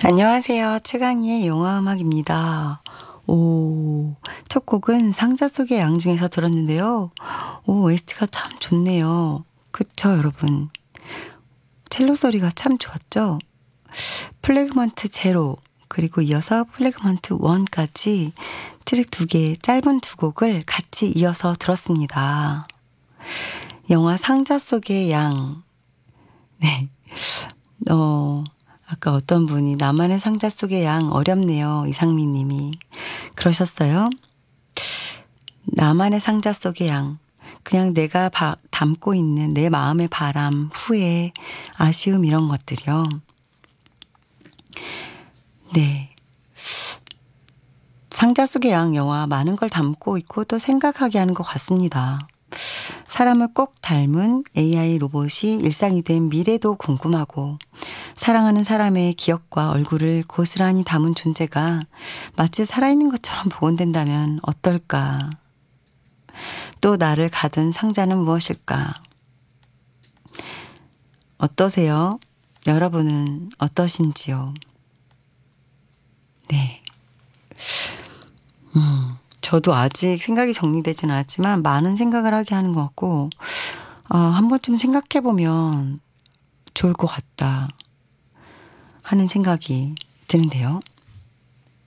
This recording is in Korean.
안녕하세요. 최강희의 영화음악입니다. 첫 곡은 상자 속의 양 중에서 들었는데요. OST가 참 좋네요. 그쵸, 여러분? 첼로 소리가 참 좋았죠? 플래그먼트 제로, 그리고 이어서 플래그먼트 1까지 트랙 2개, 짧은 2곡을 같이 이어서 들었습니다. 영화 상자 속의 양. 네. 아까 어떤 분이 나만의 상자 속의 양 어렵네요. 이상민 님이. 그러셨어요? 나만의 상자 속의 양. 그냥 내가 담고 있는 내 마음의 바람, 후회, 아쉬움 이런 것들이요. 네. 상자 속의 양 영화 많은 걸 담고 있고 또 생각하게 하는 것 같습니다. 사람을 꼭 닮은 AI 로봇이 일상이 된 미래도 궁금하고 사랑하는 사람의 기억과 얼굴을 고스란히 담은 존재가 마치 살아있는 것처럼 복원된다면 어떨까? 또 나를 가둔 상자는 무엇일까? 어떠세요? 여러분은 어떠신지요? 네. 저도 아직 생각이 정리되진 않았지만 많은 생각을 하게 하는 것 같고 한 번쯤 생각해보면 좋을 것 같다 하는 생각이 드는데요.